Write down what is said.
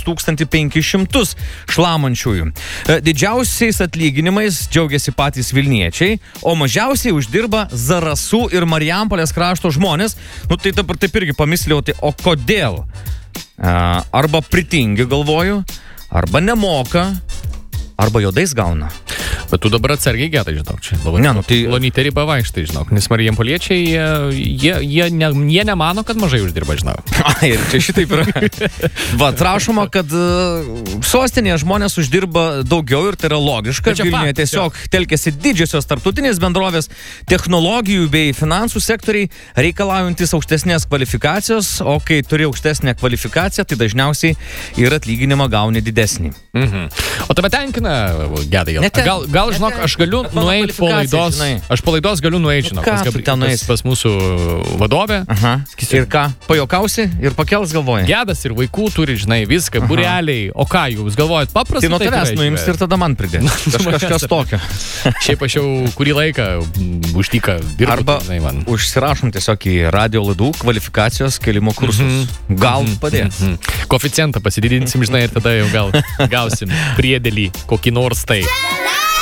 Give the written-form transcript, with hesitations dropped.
1500 šlamančiųjų. Didžiausiais atlyginimais džiaugiasi patys Vilniečiai, o mažiausiai uždirba Zarasų ir Marijampolės krašto žmonės. Tai dabar taip irgi pamislėjau, tai o kodėl? Arba pritingi, galvoju, arba nemoka, arba juodais gauna. Bet tu dabar atsargiai Gedai, žinok, čia labai plonytė riba vaikštai, žinok, nes marijampoliečiai, jie nemano, kad mažai uždirba, žinok. Ir čia šitaip yra. Rašoma, kad sostinėje žmonės uždirba daugiau ir tai yra logiška. Vilniuje tiesiog telkėsi didžiosios tarptautinės bendrovės, technologijų bei finansų sektoriai reikalaujantis aukštesnės kvalifikacijos, o kai turi aukštesnę kvalifikaciją, tai dažniausiai ir atlyginimą gauni didesnį. O tave tenkina, Gedai, gal žinok, aš galiu nueiti po laidos, aš po laidos galiu nueiti, žinok, pas mūsų vadovę. Ir ką, pajokausi ir pakels galvoja? Gedas ir vaikų turi, žinai, viską, būreliai, o ką jūs galvojat, paprastai? Tai nuo tavęs nuims ir tada man pridės. Kažkas tokio. Šiaip aš jau kurį laiką užtyka dirbu. Arba užsirašom tiesiog į radio laidų kvalifikacijos kelimo kursus. Gal padės. Koeficientą pasididinsim, žinai, ir tada jau gal gausim priedėlį kokį nors tai.